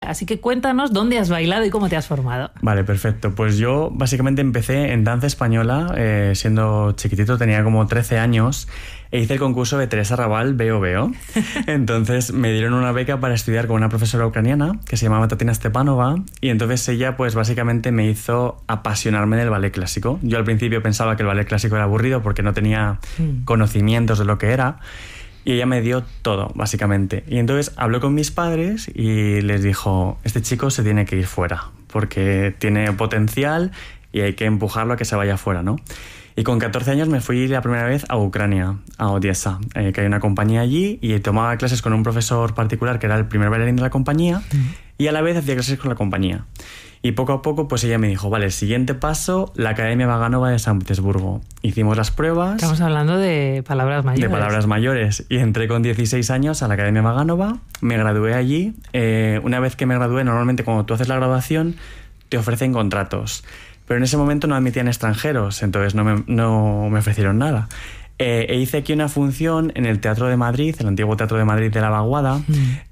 Así que cuéntanos dónde has bailado y cómo te has formado. Vale, perfecto. Pues yo básicamente empecé en danza española siendo chiquitito, tenía como 13 años e hice el concurso de Teresa Raval Veo Veo. Entonces me dieron una beca para estudiar con una profesora ucraniana que se llamaba Tatiana Stepanova y entonces ella pues básicamente me hizo apasionarme del ballet clásico. Yo al principio pensaba que el ballet clásico era aburrido porque no tenía conocimientos de lo que era. Y ella me dio todo, básicamente. Y entonces habló con mis padres y les dijo, este chico se tiene que ir fuera, porque tiene potencial y hay que empujarlo a que se vaya fuera, ¿no? Y con 14 años me fui la primera vez a Ucrania, a Odessa, que hay una compañía allí, y tomaba clases con un profesor particular que era el primer bailarín de la compañía, y a la vez hacía clases con la compañía. Y poco a poco pues ella me dijo, vale, el siguiente paso, la Academia Vaganova de San Petersburgo. Hicimos las pruebas. Estamos hablando de palabras mayores. De palabras mayores. Y entré con 16 años a la Academia Vaganova, me gradué allí. Una vez que me gradué, normalmente cuando tú haces la graduación, te ofrecen contratos. Pero en ese momento no admitían extranjeros, entonces no me ofrecieron nada. Hice aquí una función en el Teatro de Madrid, el antiguo Teatro de Madrid de la Vaguada,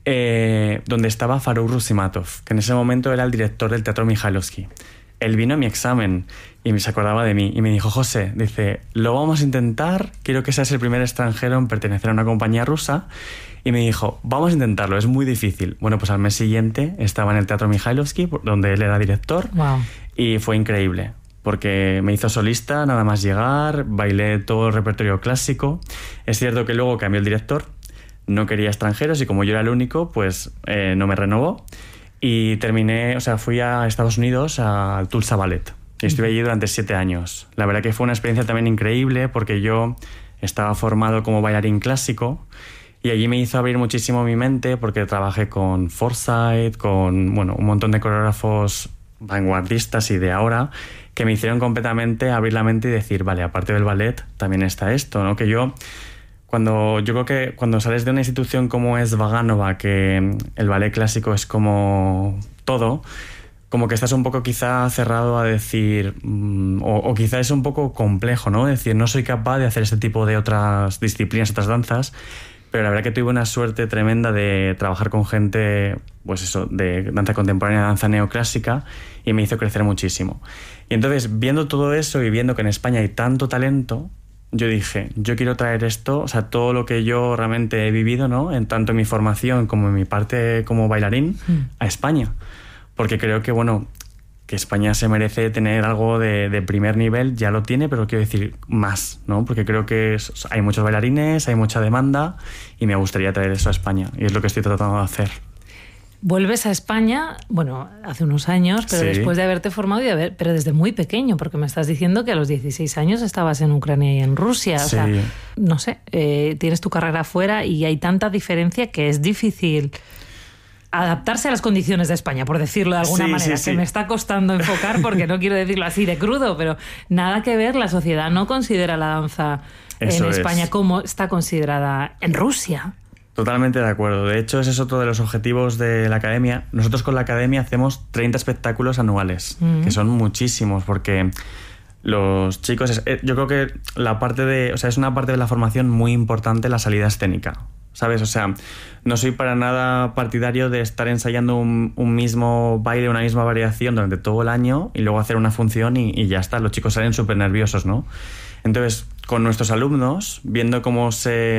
donde estaba Faruk Rusimatov, que en ese momento era el director del Teatro Mikhailovsky. Él vino a mi examen y se acordaba de mí y me dijo, José, dice, lo vamos a intentar, quiero que seas el primer extranjero en pertenecer a una compañía rusa. Y me dijo, vamos a intentarlo, es muy difícil. Bueno, pues al mes siguiente estaba en el Teatro Mikhailovsky, donde él era director, y fue increíble. Porque me hizo solista nada más llegar, bailé todo el repertorio clásico. Es cierto que luego cambió el director, no quería extranjeros y como yo era el único, pues no me renovó. Y fui a Estados Unidos, al Tulsa Ballet. Y estuve allí durante 7 años. La verdad que fue una experiencia también increíble porque yo estaba formado como bailarín clásico y allí me hizo abrir muchísimo mi mente porque trabajé con Forsyth, con un montón de coreógrafos vanguardistas y de ahora que me hicieron completamente abrir la mente y decir, vale, aparte del ballet también está esto, ¿no? Que yo creo que cuando sales de una institución como es Vaganova, que el ballet clásico es como todo, como que estás un poco quizá cerrado a decir, o quizá es un poco complejo, ¿no? Decir, no soy capaz de hacer este tipo de otras disciplinas, otras danzas, pero la verdad que tuve una suerte tremenda de trabajar con gente, pues eso, de danza contemporánea, danza neoclásica, y me hizo crecer muchísimo. Y entonces, viendo todo eso y viendo que en España hay tanto talento, yo dije, yo quiero traer esto, o sea, todo lo que yo realmente he vivido, ¿no? Tanto en mi formación como en mi parte como bailarín, a España. Porque creo que, que España se merece tener algo de primer nivel, ya lo tiene, pero quiero decir más, ¿no? Porque creo que hay muchos bailarines, hay mucha demanda y me gustaría traer eso a España. Y es lo que estoy tratando de hacer. Vuelves a España, hace unos años, pero después de haberte formado pero desde muy pequeño, porque me estás diciendo que a los 16 años estabas en Ucrania y en Rusia. O sea, no sé, tienes tu carrera afuera y hay tanta diferencia que es difícil adaptarse a las condiciones de España, por decirlo de alguna manera, que me está costando enfocar porque no quiero decirlo así de crudo, pero nada que ver, la sociedad no considera la danza en España como está considerada en Rusia. Totalmente de acuerdo. De hecho, ese es otro de los objetivos de la Academia. Nosotros con la Academia hacemos 30 espectáculos anuales, que son muchísimos, porque los chicos... yo creo que es una parte de la formación muy importante la salida escénica, ¿sabes? O sea, no soy para nada partidario de estar ensayando un mismo baile, una misma variación durante todo el año y luego hacer una función y ya está. Los chicos salen súper nerviosos, ¿no? Entonces, con nuestros alumnos, viendo cómo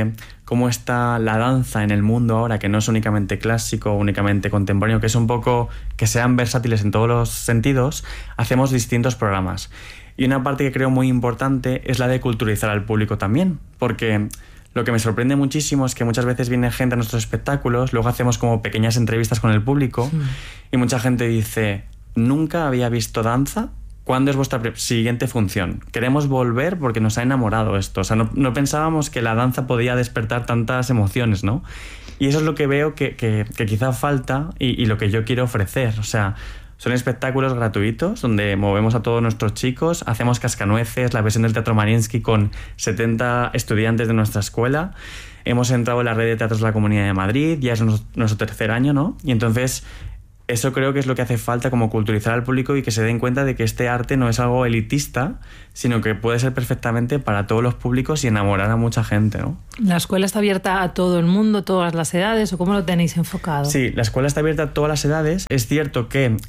está la danza en el mundo ahora, que no es únicamente clásico, únicamente contemporáneo, que es un poco que sean versátiles en todos los sentidos, hacemos distintos programas. Y una parte que creo muy importante es la de culturizar al público también, porque lo que me sorprende muchísimo es que muchas veces viene gente a nuestros espectáculos, luego hacemos como pequeñas entrevistas con el público y mucha gente dice, nunca había visto danza. ¿Cuándo es vuestra siguiente función? Queremos volver porque nos ha enamorado esto. O sea, no pensábamos que la danza podía despertar tantas emociones, ¿no? Y eso es lo que veo que quizá falta y lo que yo quiero ofrecer. O sea, son espectáculos gratuitos donde movemos a todos nuestros chicos, hacemos Cascanueces, la versión del Teatro Mariinsky con 70 estudiantes de nuestra escuela. Hemos entrado en la red de teatros de la Comunidad de Madrid, ya es nuestro tercer año, ¿no? Y entonces Eso creo que es lo que hace falta, como culturizar al público y que se den cuenta de que este arte no es algo elitista, sino que puede ser perfectamente para todos los públicos y enamorar a mucha gente, ¿no? ¿La escuela está abierta a todo el mundo, todas las edades, o cómo lo tenéis enfocado? Sí, la escuela está abierta a todas las edades. Es cierto que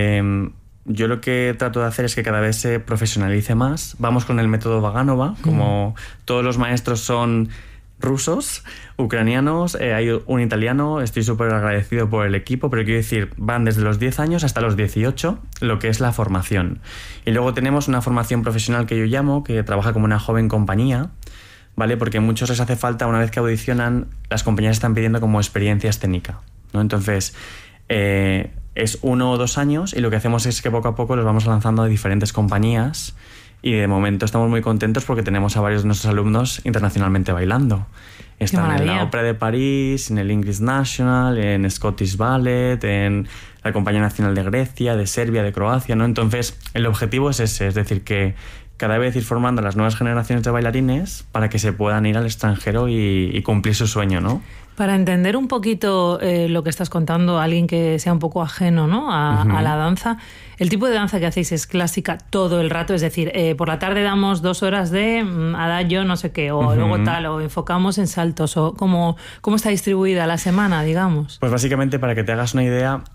yo lo que trato de hacer es que cada vez se profesionalice más. Vamos con el método Vaganova, como todos los maestros son rusos, ucranianos, hay un italiano, estoy súper agradecido por el equipo, pero quiero decir, van desde los 10 años hasta los 18, lo que es la formación. Y luego tenemos una formación profesional que yo llamo, que trabaja como una joven compañía, ¿vale? Porque a muchos les hace falta, una vez que audicionan, las compañías están pidiendo como experiencia escénica, ¿no? Entonces, es 1 o 2 años y lo que hacemos es que poco a poco los vamos lanzando a diferentes compañías. Y de momento estamos muy contentos porque tenemos a varios de nuestros alumnos internacionalmente bailando. Están en la Ópera de París, en el English National, en Scottish Ballet, en la Compañía Nacional de Grecia, de Serbia, de Croacia, ¿no? Entonces, el objetivo es ese, es decir, que cada vez ir formando a las nuevas generaciones de bailarines para que se puedan ir al extranjero y cumplir su sueño, ¿no? Para entender un poquito lo que estás contando, alguien que sea un poco ajeno, ¿no? a la danza, el tipo de danza que hacéis es clásica todo el rato, es decir, por la tarde damos 2 horas de adagio, no sé qué, o luego tal, o enfocamos en saltos, o ¿cómo está distribuida la semana, digamos? Pues básicamente, para que te hagas una idea,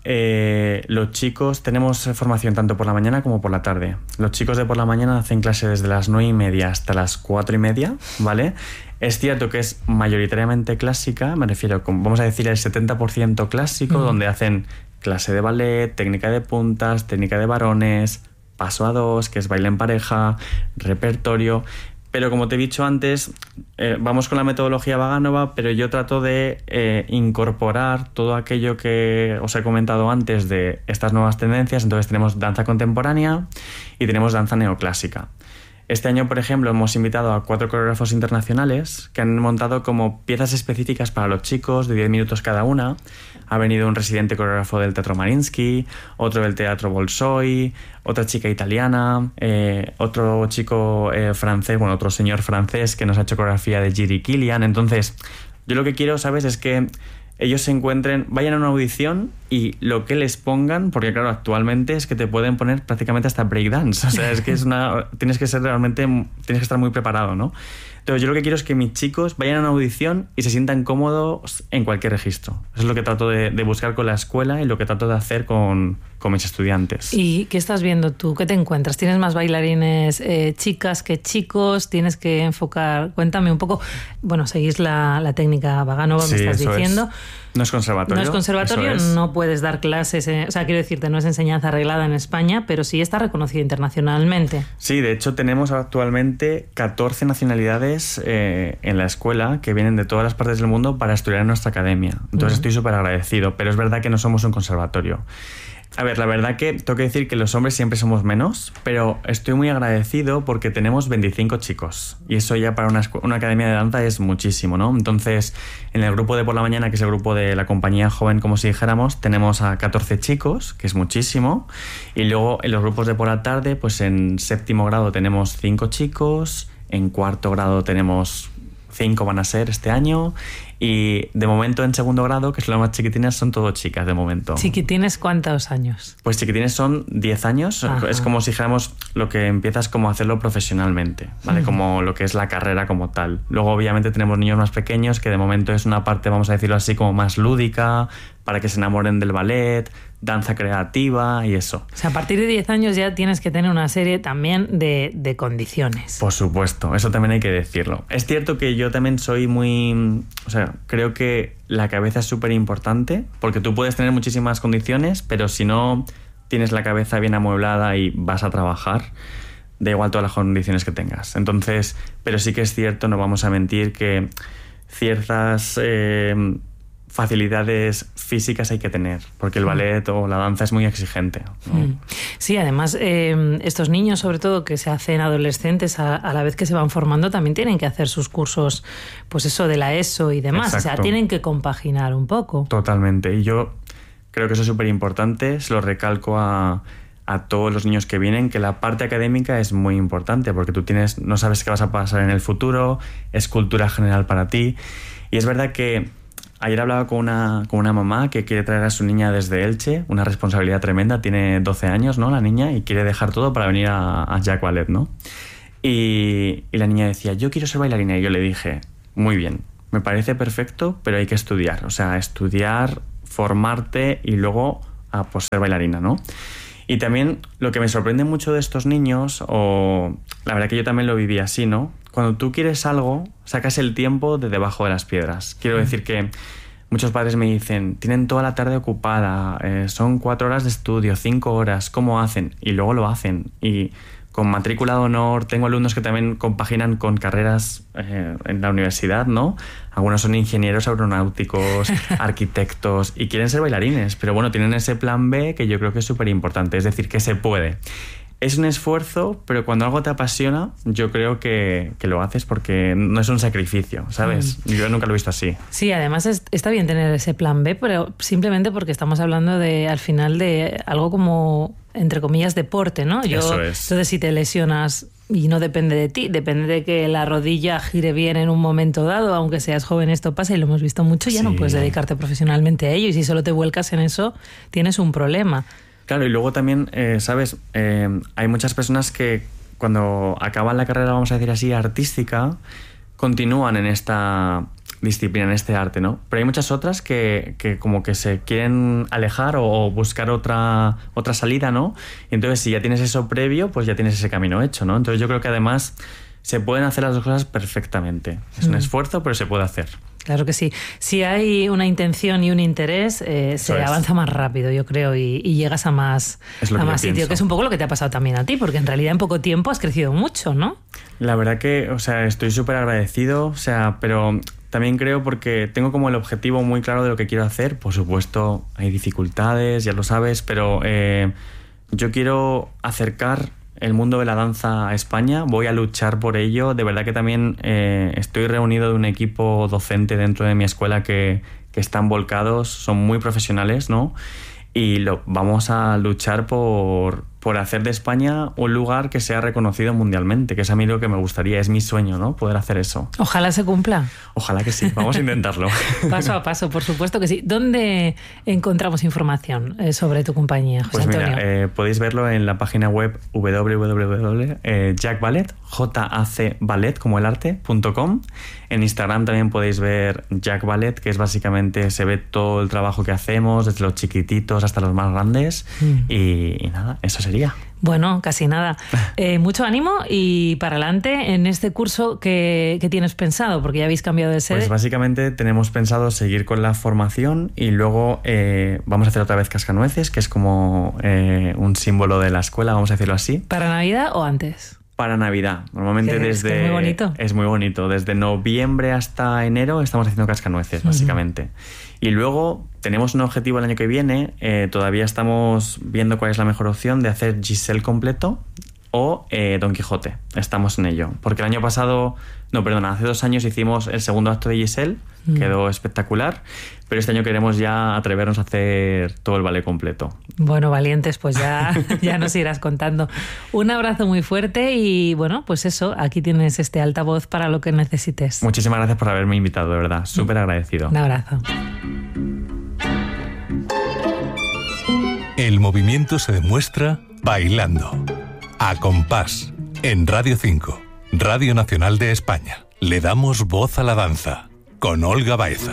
los chicos tenemos formación tanto por la mañana como por la tarde. Los chicos de por la mañana hacen clase desde las 9:30 hasta las 4:30, ¿vale? Es cierto que es mayoritariamente clásica, me refiero, vamos a decir, el 70% clásico, donde hacen clase de ballet, técnica de puntas, técnica de varones, paso a 2, que es baile en pareja, repertorio. Pero como te he dicho antes, vamos con la metodología Vaganova, pero yo trato de incorporar todo aquello que os he comentado antes de estas nuevas tendencias. Entonces tenemos danza contemporánea y tenemos danza neoclásica. Este año, por ejemplo, hemos invitado a 4 coreógrafos internacionales que han montado como piezas específicas para los chicos, de 10 minutos cada una. Ha venido un residente coreógrafo del Teatro Mariinsky, otro del Teatro Bolshoi, otra chica italiana, otro chico francés, bueno, otro señor francés que nos ha hecho coreografía de Jiri Kilian. Entonces, yo lo que quiero, ¿sabes?, es que ellos se encuentren, vayan a una audición y lo que les pongan, porque claro, actualmente es que te pueden poner prácticamente hasta breakdance, o sea, es que tienes que estar muy preparado, ¿no? Entonces yo lo que quiero es que mis chicos vayan a una audición y se sientan cómodos en cualquier registro. Eso es lo que trato de buscar con la escuela y lo que trato de hacer con mis estudiantes. ¿Y qué estás viendo tú? ¿Qué te encuentras? ¿Tienes más bailarines chicas que chicos? ¿Tienes que enfocar? Cuéntame un poco. Bueno, seguís la técnica Vaganova, sí, me estás diciendo. No es conservatorio. No es conservatorio, no puedes dar clases, o sea, quiero decirte, no es enseñanza arreglada en España, pero sí está reconocida internacionalmente. Sí, de hecho tenemos actualmente 14 nacionalidades en la escuela que vienen de todas las partes del mundo para estudiar en nuestra academia. Entonces estoy súper agradecido, pero es verdad que no somos un conservatorio. A ver, la verdad que tengo que decir que los hombres siempre somos menos, pero estoy muy agradecido porque tenemos 25 chicos y eso ya para una academia de danza es muchísimo, ¿no? Entonces, en el grupo de por la mañana, que es el grupo de la compañía joven, como si dijéramos, tenemos a 14 chicos, que es muchísimo, y luego en los grupos de por la tarde, pues en 7º grado tenemos 5 chicos, en 4º grado tenemos 5 van a ser este año, y de momento en 2º grado, que es lo más chiquitines, son todo chicas de momento. ¿Chiquitines cuántos años? Pues chiquitines son 10 años. Ajá. Es como si dijéramos lo que empiezas como a hacerlo profesionalmente, ¿vale? Como lo que es la carrera como tal. Luego obviamente tenemos niños más pequeños, que de momento es una parte, vamos a decirlo así, como más lúdica, para que se enamoren del ballet, danza creativa y eso. O sea, a partir de 10 años ya tienes que tener una serie también de condiciones. Por supuesto, eso también hay que decirlo. Es cierto que yo también soy muy... O sea, creo que la cabeza es súper importante, porque tú puedes tener muchísimas condiciones, pero si no tienes la cabeza bien amueblada y vas a trabajar, da igual todas las condiciones que tengas. Entonces, pero sí que es cierto, no vamos a mentir, que ciertas... facilidades físicas hay que tener, porque el ballet o la danza es muy exigente, ¿no? Sí, además estos niños, sobre todo que se hacen adolescentes, a la vez que se van formando, también tienen que hacer sus cursos, pues eso de la ESO y demás. Exacto. O sea, tienen que compaginar un poco. Totalmente, y yo creo que eso es súper importante, se lo recalco a todos los niños que vienen, que la parte académica es muy importante, porque tú no sabes qué vas a pasar en el futuro, es cultura general para ti, y es verdad que ayer hablaba con una mamá que quiere traer a su niña desde Elche, una responsabilidad tremenda, tiene 12 años, ¿no? La niña, y quiere dejar todo para venir a Jack Ballet, ¿no? Y la niña decía, yo quiero ser bailarina, y yo le dije, muy bien, me parece perfecto, pero hay que estudiar, o sea, estudiar, formarte y luego pues ser bailarina, ¿no? Y también lo que me sorprende mucho de estos niños, o la verdad que yo también lo viví así, ¿no? Cuando tú quieres algo, sacas el tiempo de debajo de las piedras. Quiero decir que muchos padres me dicen, tienen toda la tarde ocupada, son 4 horas de estudio, 5 horas, ¿cómo hacen? Y luego lo hacen. Y con matrícula de honor, tengo alumnos que también compaginan con carreras en la universidad, ¿no? Algunos son ingenieros aeronáuticos, arquitectos y quieren ser bailarines, pero bueno, tienen ese plan B que yo creo que es súper importante, es decir, que se puede. Es un esfuerzo, pero cuando algo te apasiona, yo creo que lo haces porque no es un sacrificio, ¿sabes? Yo nunca lo he visto así. Sí, además está bien tener ese plan B, pero simplemente porque estamos hablando al final de algo como, entre comillas, deporte, ¿no? Eso es. Entonces, si te lesionas y no depende de ti, depende de que la rodilla gire bien en un momento dado, aunque seas joven, esto pasa y lo hemos visto mucho, ya no puedes dedicarte profesionalmente a ello, y si solo te vuelcas en eso, tienes un problema. Claro, y luego también, ¿sabes? Hay muchas personas que cuando acaban la carrera, vamos a decir así, artística, continúan en esta disciplina, en este arte, ¿no? Pero hay muchas otras que como que se quieren alejar o buscar otra salida, ¿no? Y entonces, si ya tienes eso previo, pues ya tienes ese camino hecho, ¿no? Entonces yo creo que además se pueden hacer las dos cosas perfectamente. Es un esfuerzo, pero se puede hacer. Claro que sí. Si hay una intención y un interés, se avanza más rápido, yo creo, y llegas a más sitio, que es un poco lo que te ha pasado también a ti, porque en realidad en poco tiempo has crecido mucho, ¿no? La verdad que, o sea, estoy súper agradecido, o sea, pero también creo porque tengo como el objetivo muy claro de lo que quiero hacer. Por supuesto, hay dificultades, ya lo sabes, pero yo quiero acercar el mundo de la danza a España, voy a luchar por ello. De verdad que también estoy reunido de un equipo docente dentro de mi escuela que están volcados, son muy profesionales, ¿no? Y vamos a luchar por hacer de España un lugar que sea reconocido mundialmente, que es a mí lo que me gustaría, es mi sueño, ¿no? Poder hacer eso. Ojalá se cumpla. Ojalá que sí, vamos a intentarlo. Paso a paso, por supuesto que sí. ¿Dónde encontramos información sobre tu compañía, José Antonio? Pues mira, podéis verlo en la página web www.jackballet, jacballet, como el arte.com. En Instagram también podéis ver Jack Ballet, que es básicamente, se ve todo el trabajo que hacemos, desde los chiquititos hasta los más grandes. Y nada, eso sería. Bueno, casi nada. Mucho ánimo y para adelante en este curso que tienes pensado, porque ya habéis cambiado de sede. Pues básicamente tenemos pensado seguir con la formación y luego vamos a hacer otra vez Cascanueces, que es como un símbolo de la escuela, vamos a decirlo así. ¿Para Navidad o antes? Para Navidad. Normalmente desde... Es muy bonito. Es muy bonito. Desde noviembre hasta enero estamos haciendo Cascanueces, básicamente. Y luego tenemos un objetivo el año que viene. Todavía estamos viendo cuál es la mejor opción de hacer Giselle completo o Don Quijote. Estamos en ello. Porque el año pasado... No, perdona, hace 2 años hicimos el segundo acto de Giselle. Quedó espectacular. Pero este año queremos ya atrevernos a hacer todo el ballet completo. Bueno, valientes, pues ya nos irás contando. Un abrazo muy fuerte y bueno, pues eso, aquí tienes este altavoz para lo que necesites. Muchísimas gracias por haberme invitado, de verdad. Súper agradecido. Un abrazo. El movimiento se demuestra bailando. A compás, en Radio 5, Radio Nacional de España. Le damos voz a la danza, con Olga Baeza.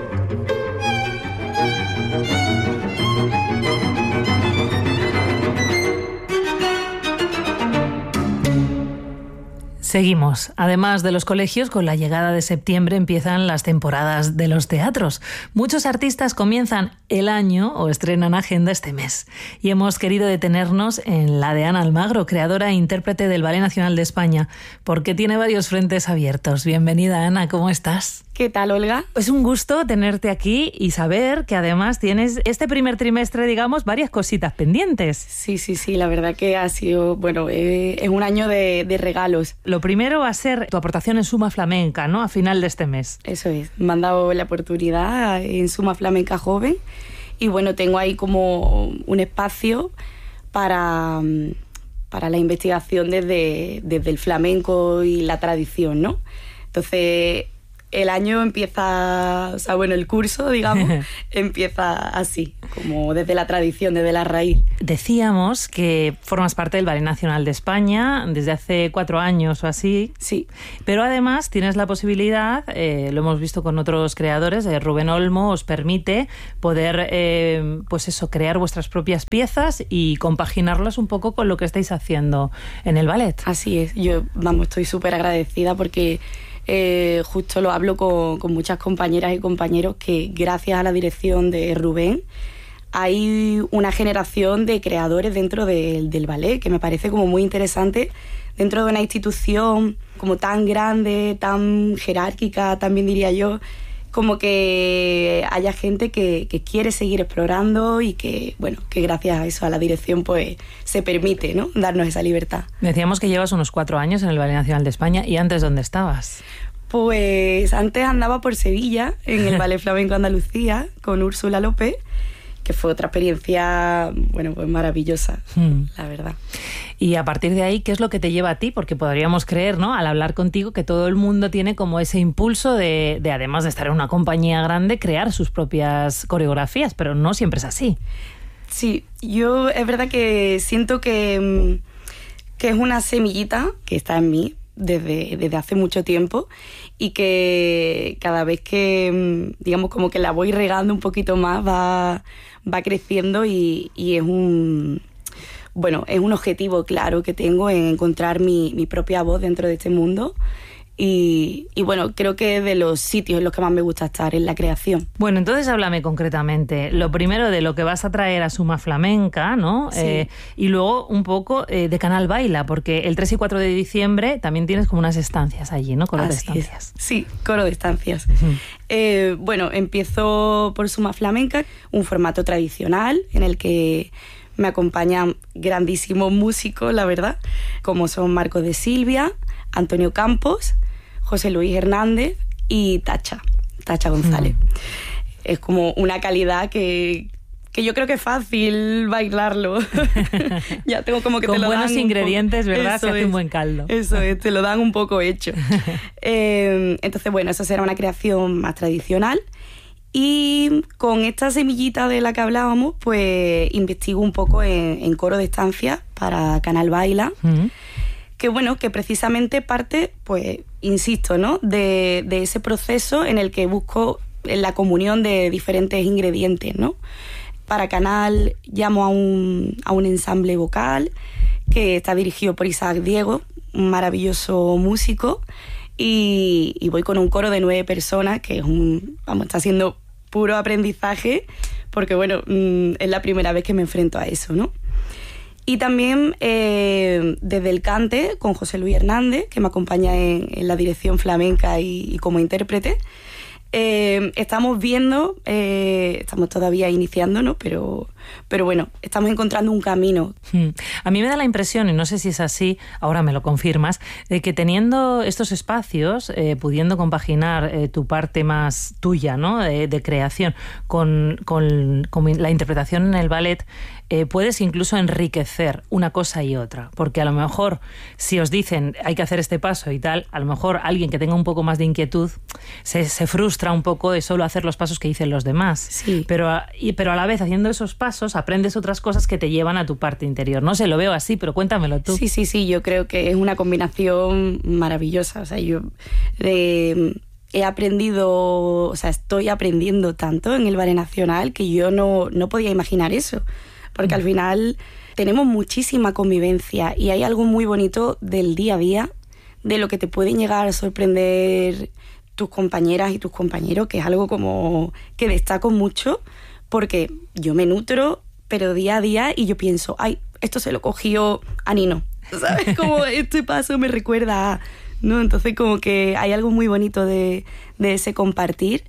Seguimos. Además de los colegios, con la llegada de septiembre empiezan las temporadas de los teatros. Muchos artistas comienzan el año o estrenan agenda este mes. Y hemos querido detenernos en la de Ana Almagro, creadora e intérprete del Ballet Nacional de España, porque tiene varios frentes abiertos. Bienvenida, Ana, ¿cómo estás? ¿Qué tal, Olga? Es un gusto tenerte aquí y saber que además tienes este primer trimestre, digamos, varias cositas pendientes. Sí, la verdad que ha sido, bueno, es un año de regalos. Lo primero va a ser tu aportación en Suma Flamenca, ¿no? A final de este mes. Eso es, me han dado la oportunidad en Suma Flamenca Joven y bueno, tengo ahí como un espacio para la investigación desde el flamenco y la tradición, ¿no? Entonces, el año empieza, o sea, bueno, el curso, digamos, empieza así, como desde la tradición, desde la raíz. Decíamos que formas parte del Ballet Nacional de España desde hace 4 años o así. Sí. Pero además tienes la posibilidad, lo hemos visto con otros creadores, Rubén Olmo os permite poder, pues eso, crear vuestras propias piezas y compaginarlas un poco con lo que estáis haciendo en el ballet. Así es. Yo, estoy súper agradecida porque justo lo hablo con muchas compañeras y compañeros que gracias a la dirección de Rubén hay una generación de creadores dentro del ballet que me parece como muy interesante dentro de una institución como tan grande, tan jerárquica, también diría yo, como que haya gente que quiere seguir explorando y que, bueno, que gracias a eso, a la dirección, pues se permite, ¿no?, darnos esa libertad. Decíamos que llevas unos 4 años en el Ballet Nacional de España. ¿Y antes dónde estabas? Pues antes andaba por Sevilla, en el Ballet Flamenco Andalucía, con Úrsula López, que fue otra experiencia, bueno, pues maravillosa, la verdad. Y a partir de ahí, ¿qué es lo que te lleva a ti? Porque podríamos creer, ¿no?, al hablar contigo, que todo el mundo tiene como ese impulso de además de estar en una compañía grande, crear sus propias coreografías, pero no siempre es así. Sí, yo es verdad que siento que es una semillita que está en mí desde hace mucho tiempo y que cada vez que, digamos, como que la voy regando un poquito más, va creciendo y es un objetivo claro que tengo en encontrar mi propia voz dentro de este mundo. Y bueno, creo que de los sitios en los que más me gusta estar en la creación. Bueno, entonces háblame concretamente. Lo primero de lo que vas a traer a Suma Flamenca, ¿no? Sí. Y luego un poco de Canal Baila, porque el 3 y 4 de diciembre también tienes como unas estancias allí, ¿no? Coro de estancias. Sí, coro de estancias. Bueno, empiezo por Suma Flamenca, un formato tradicional en el que me acompañan grandísimos músicos, la verdad, como son Marcos de Silvia, Antonio Campos, José Luis Hernández y Tacha González. Es como una calidad que yo creo que es fácil bailarlo. Ya tengo como que con te lo dan. Con buenos ingredientes, ¿verdad? Se hace un buen caldo. Eso es, te lo dan un poco hecho. Entonces, bueno, eso será una creación más tradicional. Y con esta semillita de la que hablábamos, pues investigo un poco en coro de estancia para Canal Baila. Que bueno, que precisamente parte, pues, insisto, ¿no?, de ese proceso en el que busco la comunión de diferentes ingredientes, ¿no? Para Canal llamo a un ensamble vocal que está dirigido por Isaac Diego, un maravilloso músico, y voy con un coro de 9 personas, que es está siendo puro aprendizaje, porque bueno, es la primera vez que me enfrento a eso, ¿no? Y también desde el cante, con José Luis Hernández, que me acompaña en la dirección flamenca y como intérprete. Estamos viendo, estamos todavía iniciando, ¿no? Pero bueno, estamos encontrando un camino. A mí me da la impresión, y no sé si es así, ahora me lo confirmas, de que teniendo estos espacios, pudiendo compaginar tu parte más tuya, ¿no?, de creación con la interpretación en el ballet, puedes incluso enriquecer una cosa y otra, porque a lo mejor si os dicen hay que hacer este paso y tal, a lo mejor alguien que tenga un poco más de inquietud se frustra un poco de solo hacer los pasos que dicen los demás. Sí. Pero a la vez, haciendo esos pasos, aprendes otras cosas que te llevan a tu parte interior. No sé, lo veo así, pero cuéntamelo tú. Sí, yo creo que es una combinación maravillosa. O sea, yo he aprendido, o sea, estoy aprendiendo tanto en el Ballet Nacional que yo no podía imaginar eso. Porque al final tenemos muchísima convivencia y hay algo muy bonito del día a día, de lo que te pueden llegar a sorprender tus compañeras y tus compañeros, que es algo como que destaco mucho, porque yo me nutro, pero día a día, y yo pienso, ay, esto se lo cogió a Nino, ¿sabes? Como este paso me recuerda a, ¿no? Entonces como que hay algo muy bonito de ese compartir.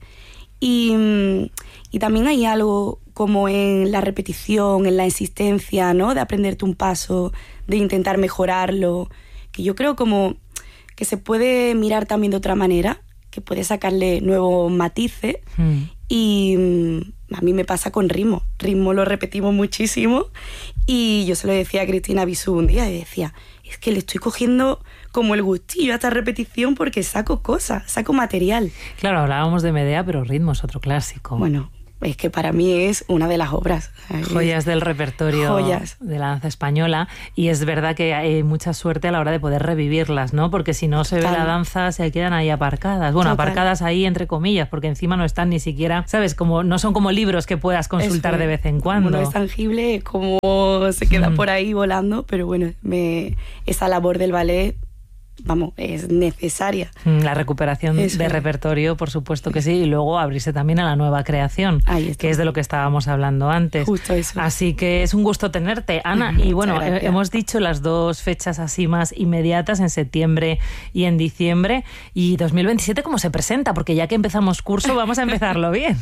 Y también hay algo como en la repetición, en la insistencia, ¿no?, de aprenderte un paso, de intentar mejorarlo, que yo creo como que se puede mirar también de otra manera, que puede sacarle nuevos matices. Y a mí me pasa con ritmo. Ritmo lo repetimos muchísimo y yo se lo decía a Cristina Bisú un día y decía, es que le estoy cogiendo como el gustillo a esta repetición porque saco cosas, saco material. Claro, hablábamos de Medea, pero Ritmo es otro clásico. Bueno, es que para mí es una de las obras. Joyas del repertorio de la danza española, y es verdad que hay mucha suerte a la hora de poder revivirlas, ¿no? Porque si no se ve la danza, se quedan ahí aparcadas. Bueno, aparcadas ahí entre comillas, porque encima no están ni siquiera, ¿sabes? Como no son como libros que puedas consultar de vez en cuando. No es tangible, es como se queda por ahí volando, pero bueno, esa labor del ballet, vamos, es necesaria. La recuperación de repertorio, por supuesto que sí, y luego abrirse también a la nueva creación, que es de lo que estábamos hablando antes. Justo eso. Así que es un gusto tenerte, Ana. Y bueno, hemos dicho las 2 fechas así más inmediatas, en septiembre y en diciembre. ¿Y 2027 cómo se presenta? Porque ya que empezamos curso, vamos a empezarlo bien.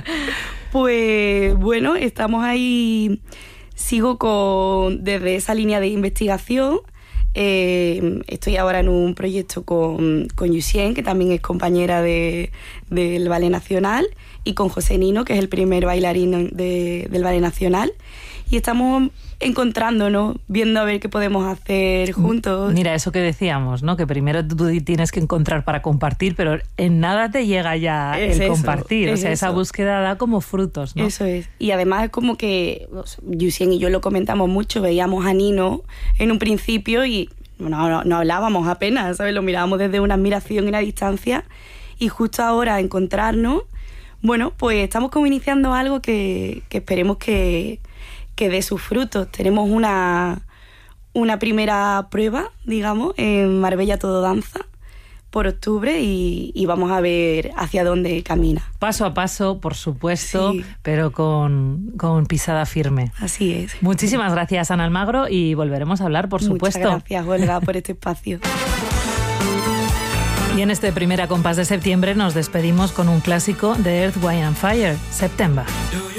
Pues bueno, estamos ahí, sigo desde esa línea de investigación. Estoy ahora en un proyecto con Yusien, que también es compañera del Ballet Nacional, y con José Nino, que es el primer bailarín del Ballet Nacional. Y estamos encontrándonos, viendo a ver qué podemos hacer juntos. Mira, eso que decíamos, ¿no? Que primero tú tienes que encontrar para compartir, pero en nada te llega ya el compartir. O sea, esa búsqueda da como frutos, ¿no? Eso es. Y además es como que Yusien y yo lo comentamos mucho, veíamos a Nino en un principio y no hablábamos apenas, ¿sabes? Lo mirábamos desde una admiración y una distancia, y justo ahora encontrarnos, bueno, pues estamos como iniciando algo que esperemos que dé sus frutos. Tenemos una primera prueba, digamos, en Marbella Todo Danza por octubre, y vamos a ver hacia dónde camina. Paso a paso, por supuesto, pero con pisada firme. Así es. Muchísimas gracias, Ana Almagro, y volveremos a hablar, por supuesto. Muchas gracias, Olga, por este espacio. Y en este primer Compás de septiembre nos despedimos con un clásico de Earth, Wind & Fire, September.